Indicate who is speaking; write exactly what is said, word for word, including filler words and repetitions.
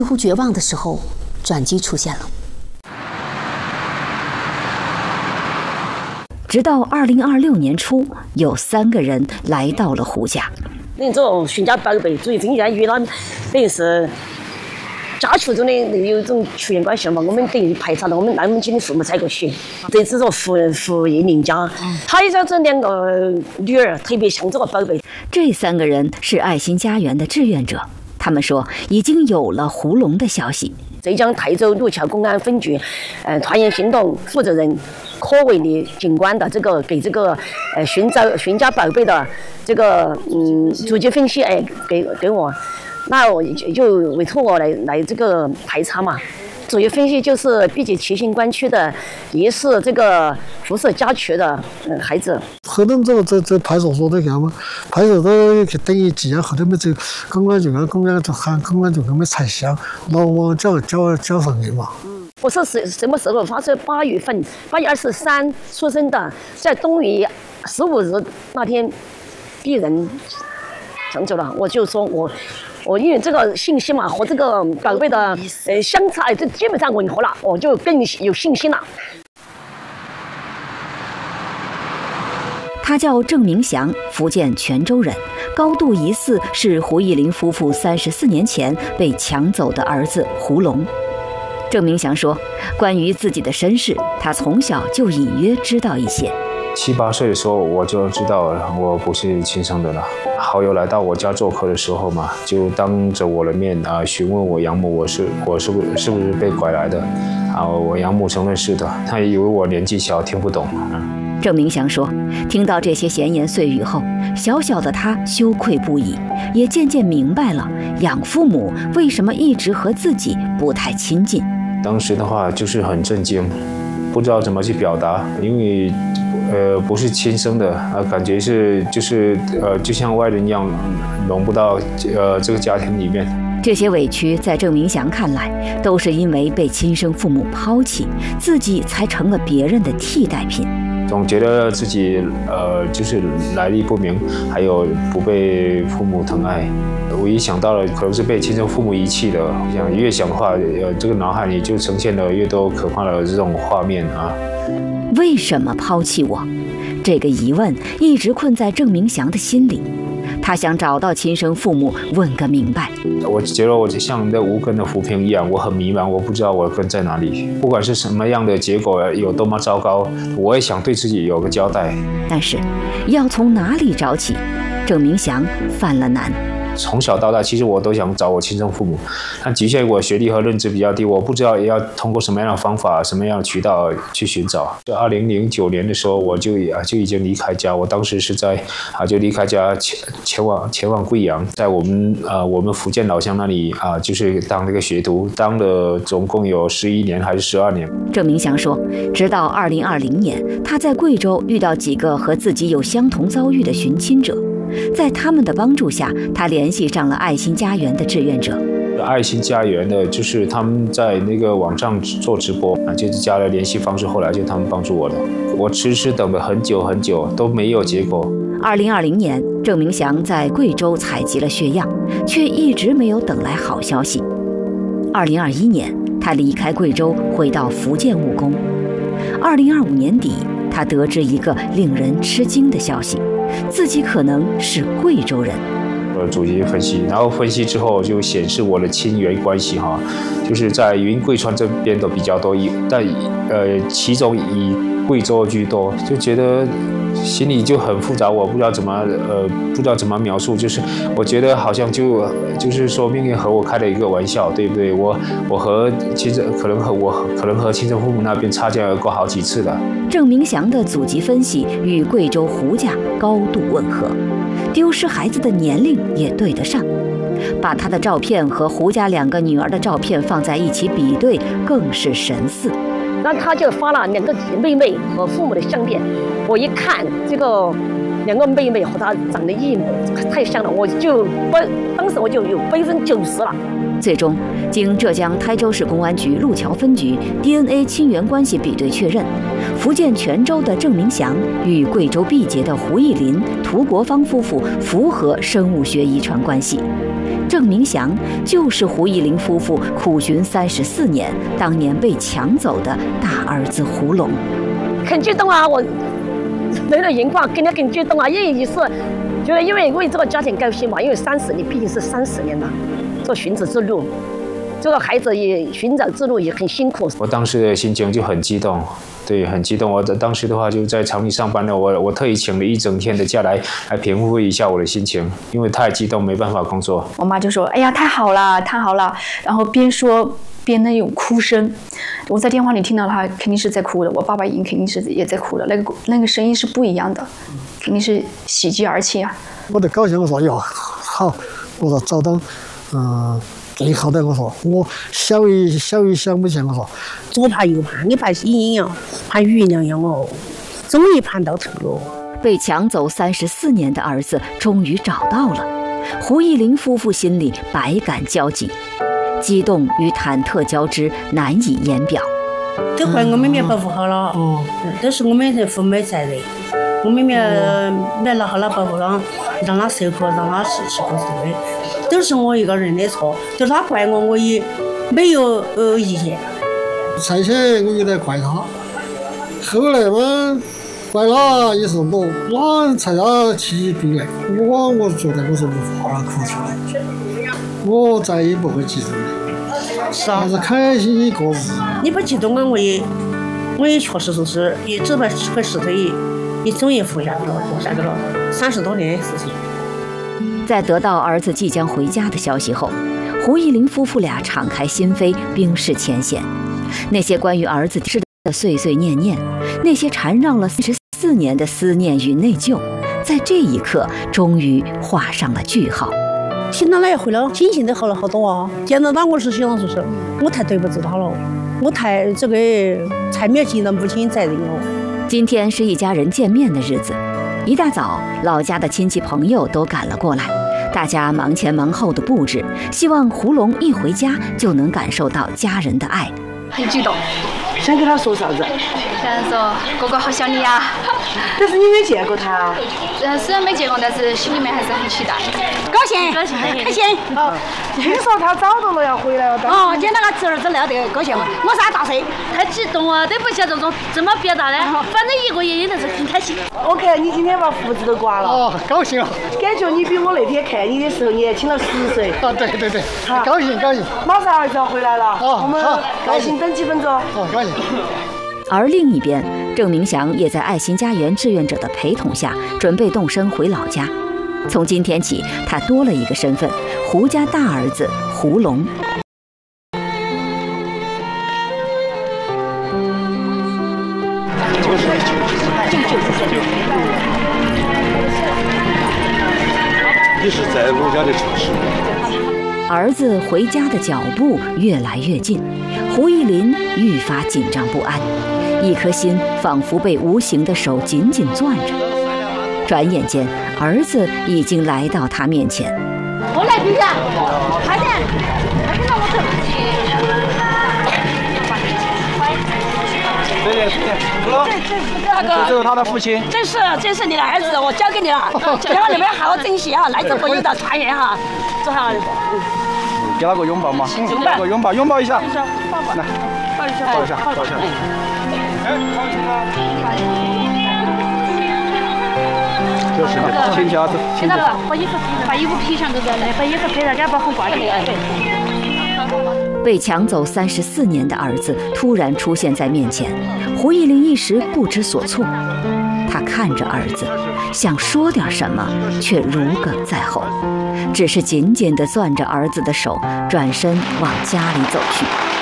Speaker 1: 几乎绝望的时候，转机出现了。
Speaker 2: 直到二零二六年初，有三个人来到了胡家。
Speaker 3: 那种寻家宝贝，所以真正与他等于是家族中的有一种血缘关系嘛。我们等于排查了，我们那我们今天父母才过去。这次说胡胡叶林家，他有这两个女儿，特别像这个宝贝。
Speaker 2: 这三个人是爱心家园的志愿者。他们说，已经有了胡龙的消息。
Speaker 3: 浙江泰州路桥公安分局，呃，团员行动负责人柯伟丽警官的这个给这个呃寻找寻家宝贝的这个嗯足迹分析，哎，给给我，那我就就委托我来来这个排查嘛。足迹分析就是毕节七星关区的疑似这个辐射家区的嗯孩子。
Speaker 4: 后头这个在在派出所都干嘛？派出所去等于记啊，后头没走，公安就跟公安就喊公安就跟我们拆箱，老往交交交上去嘛。
Speaker 3: 我说是什么时候发生？八月份，八月二十三出生的，在冬雨十五日那天，病人抢走了。我就说我。我因为这个信息嘛和这个宝贝的呃相差，这基本上吻合了，我就更有信心了。
Speaker 2: 他叫郑明祥，福建泉州人，高度疑似是胡一林夫妇三十四年前被抢走的儿子胡龙。郑明祥说，关于自己的身世，他从小就隐约知道一些。
Speaker 5: 七八岁的时候我就知道我不是亲生的了。好友来到我家做客的时候嘛，就当着我的面啊询问我养母我是我是不是不是被拐来的啊？我养母承认是的，他以为我年纪小听不懂。
Speaker 2: 郑明祥说，听到这些闲言碎语后，小小的他羞愧不已，也渐渐明白了养父母为什么一直和自己不太亲近。
Speaker 5: 当时的话就是很震惊，不知道怎么去表达，因为。呃，不是亲生的啊，感觉是就是呃，就像外人一样，融不到呃这个家庭里面。
Speaker 2: 这些委屈在郑明祥看来，都是因为被亲生父母抛弃，自己才成了别人的替代品。
Speaker 5: 总觉得自己呃就是来历不明，还有不被父母疼爱。我一想到了可能是被亲生父母遗弃的，想越想的话，呃，这个脑海里就呈现了越多可怕的这种画面啊。
Speaker 2: 为什么抛弃我？这个疑问一直困在郑明祥的心里。他想找到亲生父母，问个明白。
Speaker 5: 我觉得我就像那无根的浮萍一样，我很迷茫，我不知道我的根在哪里。不管是什么样的结果，有多么糟糕，我也想对自己有个交代。
Speaker 2: 但是，要从哪里找起？郑明祥犯了难。
Speaker 5: 从小到大，其实我都想找我亲生父母，但局限于我学历和认知比较低，我不知道要通过什么样的方法、什么样的渠道去寻找。就二零零九年的时候，我就啊就已经离开家，我当时是在啊就离开家前前往前往贵阳，在我们啊我们福建老乡那里啊就是当那个学徒，当了总共有十一年还是十二年。
Speaker 2: 郑明祥说，直到二零二零年，他在贵州遇到几个和自己有相同遭遇的寻亲者。在他们的帮助下，他联系上了爱心家园的志愿者。
Speaker 5: 爱心家园的，就是他们在那个网上做直播啊，就是加了联系方式，后来就他们帮助我的。我迟迟等了很久很久都没有结果。
Speaker 2: 二零二零年，郑明祥在贵州采集了血样，却一直没有等来好消息。二零二一年，他离开贵州，回到福建务工。二零二五年底，他得知一个令人吃惊的消息。自己可能是贵州人，
Speaker 5: 呃，足迹分析，然后分析之后就显示我的亲缘关系哈，就是在云贵川这边的比较多，以但呃其中以贵州居多，就觉得心里就很复杂，我不知道怎么呃不知道怎么描述，就是我觉得好像就就是说命运和我开了一个玩笑，对不对？我我和亲生可能和我可能和亲生父母那边擦肩而过好几次了。
Speaker 2: 郑明祥的祖籍分析与贵州胡家高度吻合，丢失孩子的年龄也对得上，把他的照片和胡家两个女儿的照片放在一起比对，更是神似。
Speaker 3: 那他就发了两个妹妹和父母的相片，我一看这个两个妹妹和他长得一模太像了，我就不当时我就有百分之九十了。
Speaker 2: 最终，经浙江台州市公安局路桥分局 D N A 亲缘关系比对确认，福建泉州的郑明祥与贵州毕节的胡义林、涂国芳夫妇符合生物学遗传关系。郑明祥就是胡义林夫妇苦寻三十四年，当年被抢走的大儿子胡龙。
Speaker 3: 很激动啊！我没了眼眶，肯定很激动啊！因为也是觉得，因为为这个家庭高兴嘛，因为三十年毕竟是三十年了，做寻子之路，这个孩子也寻找之路也很辛苦。
Speaker 5: 我当时的心情就很激动。对，很激动。我当时的话就在厂里上班了，我我特意请了一整天的假来来平复一下我的心情，因为太激动没办法工作。
Speaker 6: 我妈就说：“哎呀，太好了，太好了！”然后边说边那种哭声，我在电话里听到她肯定是在哭的，我爸爸也肯定是也在哭的，那个那个声音是不一样的，肯定是喜极而泣啊！
Speaker 4: 我就高兴，我说：“哟，好，我说找到，嗯、呃。”最好的，我说我小一小一想不起，我说
Speaker 7: 左盼右盼，你盼阴阳，盼月亮阳哦，终于盼到头了。
Speaker 2: 被抢走三十四年的儿子终于找到了，胡义林夫妇心里百感交集，激动与忐忑交织，难以言表。
Speaker 7: 都怪我妹妹保护好了，哦，都是我们的父母责任。我妹妹没拿好了保护了，让她受苦，让她吃吃苦受累。都是我一个人的错，就他怪我，我也没有呃意见。
Speaker 4: 才前我有点怪他，后来嘛，怪他也是我，我才要起病来。我我觉得我是无法哭出来，我再也不会激动了。
Speaker 7: 是啊，
Speaker 4: 还是开心一过日子。
Speaker 7: 你不激动啊，我也我也确实就是也走吧块石头也也总也服下去了，活下去了，三十多年的事情。
Speaker 2: 在得到儿子即将回家的消息后，胡义林夫妇俩敞开心扉，冰释前嫌。那些关于儿子的碎碎念念，那些缠绕了四十四年的思念与内疚，在这一刻终于画上了句号。
Speaker 7: 听到那一回了，心情都好了好多啊！见到他，我是想说是，我太对不住他了，我太这个太没有尽到母亲责任了。
Speaker 2: 今天是一家人见面的日子。一大早，老家的亲戚朋友都赶了过来，大家忙前忙后的布置，希望胡龙一回家就能感受到家人的爱。
Speaker 8: 很激动，
Speaker 7: 想跟他说啥子？
Speaker 8: 想说哥哥好想你呀。
Speaker 7: 但是你没见过他啊？
Speaker 8: 呃，虽然没见过，但是心里面还是很期待。
Speaker 7: 高兴，高兴，开心。哦，听说他早到了要回来了。哦，见那个侄儿子来得高兴嘛。我是他大孙，
Speaker 8: 太激动啊！都不晓得这种怎么表达呢？反正一个也有的是很开心。
Speaker 7: 我看你今天把胡子都刮了。
Speaker 4: 哦，高兴啊！
Speaker 7: 感觉你比我那天看你的时候年轻了十岁。
Speaker 4: 啊，对对对，高兴高兴。
Speaker 7: 马上儿子要回来了，我们耐心等几分钟。
Speaker 4: 哦，高兴。
Speaker 2: 而另一边，郑明祥也在爱心家园志愿者的陪同下，准备动身回老家。从今天起，他多了一个身份——胡家大儿子胡龙。
Speaker 9: 你是在老家的城市。
Speaker 2: 儿子回家的脚步越来越近，胡义林愈发紧张不安，一颗心仿佛被无形的手紧紧攥着。转眼间，儿子已经来到他面前。
Speaker 7: 我来，冰冰，快点，快点让我走。
Speaker 9: 对对对，哥，
Speaker 7: 大哥，
Speaker 9: 这是他的父亲。
Speaker 7: 这是这是你的儿子，我交给你了，以后你们好好珍惜啊，来者不易的团圆哈，做好。
Speaker 9: 给他个拥抱嘛，给他个拥抱，拥抱一下。来，
Speaker 7: 抱一下，
Speaker 9: 抱一下，抱一下。哎，抱一下。就是的，亲家子。
Speaker 8: 亲大哥，把衣服把衣服披上，哥哥来，把衣服披上，给他把红挂起来。
Speaker 2: 被抢走三十四年的儿子突然出现在面前，胡义林一时不知所措。他看着儿子，想说点什么，却如鲠在喉，只是紧紧地攥着儿子的手，转身往家里走去。